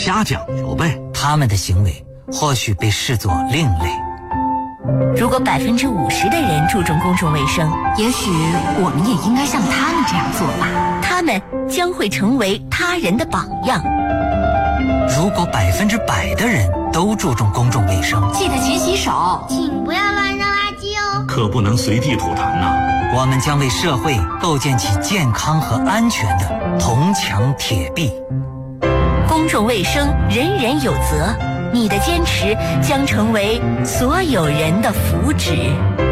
瞎讲究呗。 他们的行为或许被视作另类。 如果50%的人注重公众卫生， 也许我们也应该像他们这样做吧。 他们将会成为他人的榜样。 如果100%的人都注重公众卫生， 记得勤洗手， 请不要乱扔垃圾哦， 可不能随地吐痰呐。 我们将为社会构建起健康和安全的铜墙铁壁。 公众卫生人人有责，你的坚持将成为所有人的福祉。